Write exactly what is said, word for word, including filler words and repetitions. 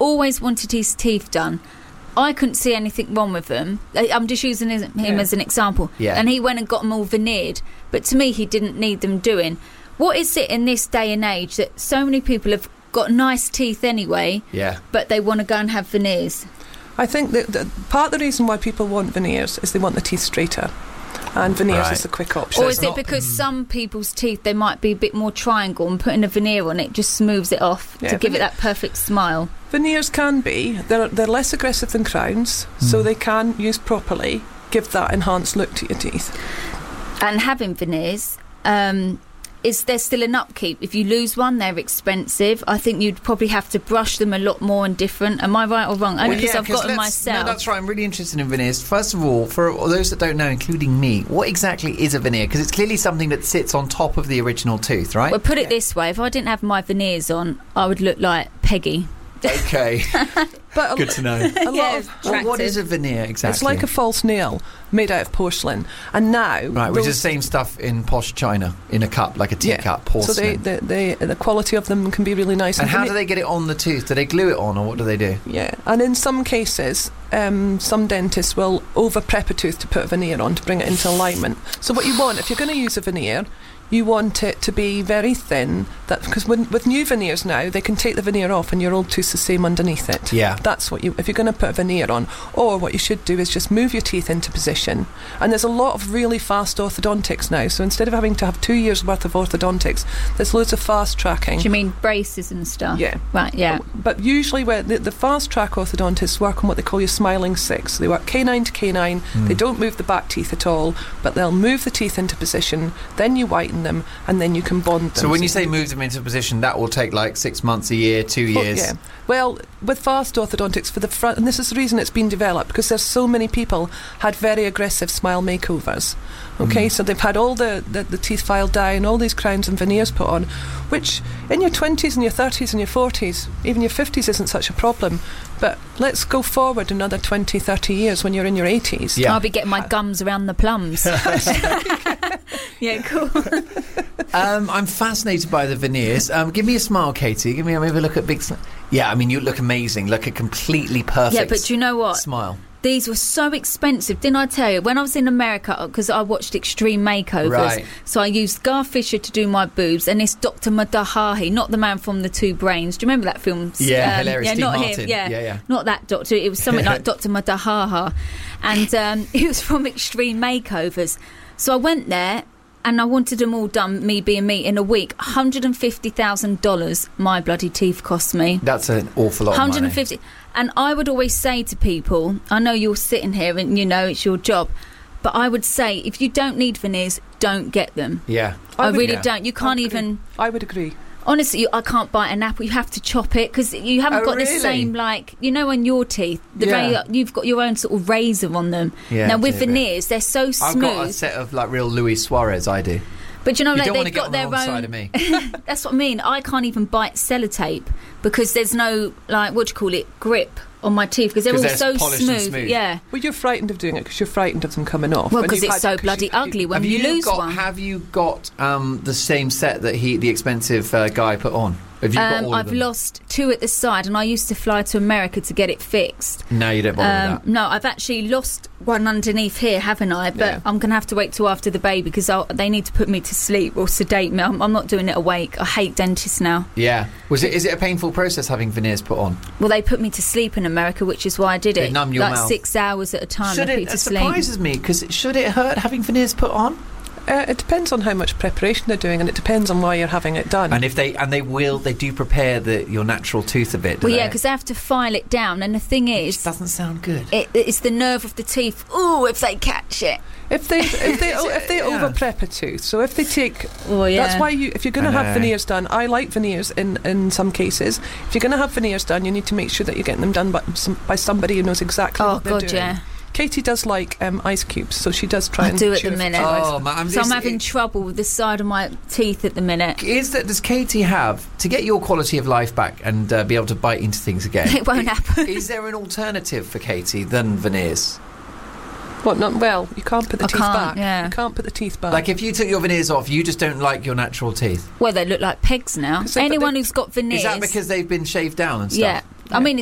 always wanted his teeth done. I couldn't see anything wrong with them. I'm just using him yeah. as an example. Yeah. And he went and got them all veneered. But to me, he didn't need them doing. What is it in this day and age that so many people have got nice teeth anyway, yeah. but they want to go and have veneers? I think that, that part of the reason why people want veneers is they want the teeth straighter. And veneers right. is a quick option. Or is it because mm. some people's teeth, they might be a bit more triangle, and putting a veneer on it just smooths it off yeah, to give veneer- it that perfect smile? Veneers can be. They're, they're less aggressive than crowns, mm. so they can, used properly, give that enhanced look to your teeth. And having veneers... Um, is there still an upkeep? If you lose one, they're expensive. I think you'd probably have to brush them a lot more and different. Am I right or wrong? Only because well, yeah, I've got them myself. No, that's right. I'm really interested in veneers. First of all, for those that don't know, including me, what exactly is a veneer? Because it's clearly something that sits on top of the original tooth, right? Well, put it this way. If I didn't have my veneers on, I would look like Peggy. Okay. But good to know. A lot yeah, of, well, what is a veneer exactly? It's like a false nail made out of porcelain, and now right, which is the same stuff in posh china in a cup, like a teacup, yeah. porcelain. So they, they, they, the quality of them can be really nice. And, and how vene- do they get it on the tooth? Do they glue it on, or what do they do? Yeah, and in some cases, um, some dentists will over prep a tooth to put a veneer on to bring it into alignment. So what you want, if you're going to use a veneer, you want it to be very thin, that because with new veneers now, they can take the veneer off and your old tooth's the same underneath it. Yeah. That's what you, if you're going to put a veneer on. Or what you should do is just move your teeth into position. And there's a lot of really fast orthodontics now, so instead of having to have two years worth of orthodontics, there's loads of fast tracking. Do you mean braces and stuff? Yeah. Right, yeah. But usually where the, the fast track orthodontists work on what they call your smiling six. They work canine to canine, mm. they don't move the back teeth at all, but they'll move the teeth into position, then you whiten them, and then you can bond them. So when you say move them into position, that will take like six months, a year, two years? Oh, yeah. Well, with fast orthodontics for the front, and this is the reason it's been developed, because there's so many people had very aggressive smile makeovers. Okay, mm. so they've had all the, the, the teeth filed down, all these crowns and veneers put on, which in your twenties and your thirties and your forties, even your fifties isn't such a problem. But let's go forward another twenty, thirty years when you're in your eighties. Yeah. I'll be getting my gums around the plums. Yeah, cool. um, I'm fascinated by the veneers. Um, give me a smile, Katie. Give me a, maybe a look at big... Sm- yeah, I mean, you look amazing. Look a completely perfect Yeah, but do you know what? Smile. These were so expensive, didn't I tell you? When I was in America, because I watched Extreme Makeovers, right. so I used Gar Fisher to do my boobs, and this Doctor Madahahi, not the man from The Two Brains. Do you remember that film? Yeah, um, hilarious. Yeah, Steve not Martin. him. Yeah, yeah, yeah. Not that doctor. It was something like Doctor Madahaha, and um, he was from Extreme Makeovers. So I went there, and I wanted them all done, me being me, in a week. one hundred fifty thousand dollars my bloody teeth cost me. That's an awful lot of money. one hundred fifty And I would always say to people, I know you're sitting here and you know it's your job, but I would say, if you don't need veneers, don't get them. Yeah. I, I would, really yeah. don't. You can't I even... I would agree. Honestly, you, I can't bite an apple. You have to chop it, because you haven't oh, got really? the same, like, you know, on your teeth, the yeah. ra- you've got your own sort of razor on them. Yeah, now, with dear veneers, they're so smooth. I've got a set of, like, real Luis Suarez, I do. But you know, you like, don't want they've to got get their on the wrong own. side of me. That's what I mean. I can't even bite sellotape because there's no, like, what do you call it, grip on my teeth, because they're all they're so smooth. smooth. Yeah. Well, you're frightened of doing it because you're frightened of them coming off. Well, because it's so bloody you, ugly when have you, you lose got, one. Have you got um, the same set that he, the expensive uh, guy, put on? Have you got Um, all of I've them? lost two at the side, and I used to fly to America to get it fixed. No, you don't bother Um, with that. no, I've actually lost one underneath here, haven't I? But Yeah. I'm going to have to wait till after the baby, because they need to put me to sleep or sedate me. I'm, I'm not doing it awake. I hate dentists now. Yeah. Was it? Is it a painful process having veneers put on? Well, they put me to sleep in America, which is why I did They it. numb your like mouth. six hours at a time. Should they put it? you to It sleep. surprises me, because should it hurt having veneers put on? Uh, it depends on how much preparation they're doing, and it depends on why you're having it done. And if they and they will, they do prepare the your natural tooth a bit. Do Well, they? yeah, because they have to file it down, and the thing is, Which doesn't sound good. it, it's the nerve of the teeth. Ooh, if they catch it. If they if they Is it- if they yeah. over prep a tooth, so if they take, Oh yeah. that's why you if you're going I to have know. veneers done. I like veneers in in some cases. If you're going to have veneers done, you need to make sure that you're getting them done by, some, by somebody who knows exactly Oh what they're god, doing. yeah. Katie does like um, ice cubes, so she does try I and do at tune the a few minute. ice- Oh, man, I'm So I'm just- having it- trouble with the side of my teeth at the minute. Is that does Katie have to get your quality of life back and uh, be able to bite into things again? It won't happen. Is there an alternative for Katie than veneers? What? Not well. You can't put the I teeth can't, back. yeah. You can't put the teeth back. Like if you took your veneers off, you just don't like your natural teeth. Well, they look like pegs now. 'Cause they- Anyone they- who's got veneers. Is that because they've been shaved down and stuff? Yeah. I mean,